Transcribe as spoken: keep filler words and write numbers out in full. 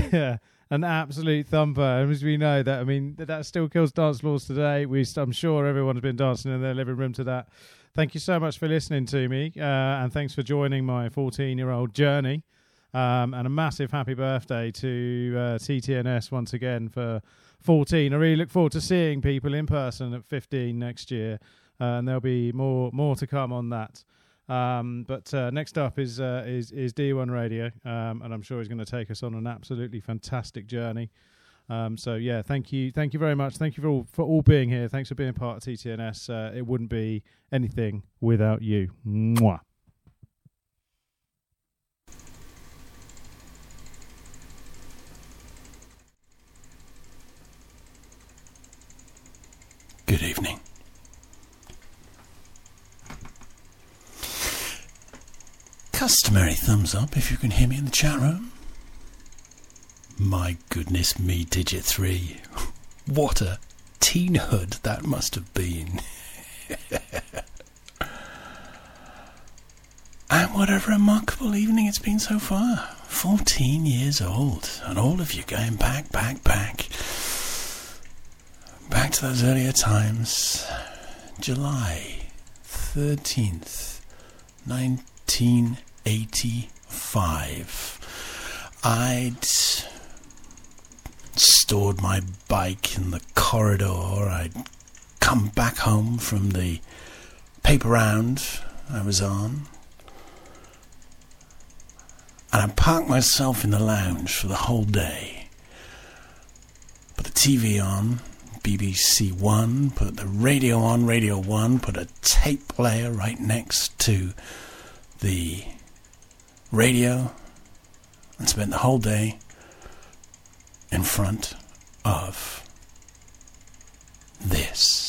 yeah, an absolute thumper. And as we know that, I mean, that, that still kills dance floors today. We, I'm sure everyone's been dancing in their living room to that. Thank you so much for listening to me, uh, and thanks for joining my fourteen-year-old journey. Um, and a massive happy birthday to uh, T T N S once again for fourteen. I really look forward to seeing people in person at fifteen next year, uh, and there'll be more more to come on that. Um, but uh, next up is uh, is is D one Radio, um, and I'm sure he's going to take us on an absolutely fantastic journey. Um, so yeah, thank you, thank you very much. Thank you for all for all being here. Thanks for being part of T T N S. Uh, it wouldn't be anything without you. Mwah. Good evening. Customary thumbs up if you can hear me in the chat room. My goodness me, Digit three. What a teenhood that must have been. And what a remarkable evening it's been so far. fourteen years old, and all of you going back, back, back. Back to those earlier times. July thirteenth, nineteen eighty-five. I'd stored my bike in the corridor. I'd come back home from the paper round I was on. And I parked myself in the lounge for the whole day. Put the T V on, B B C One, put the radio on, Radio One, put a tape player right next to the radio, and spent the whole day in front of this.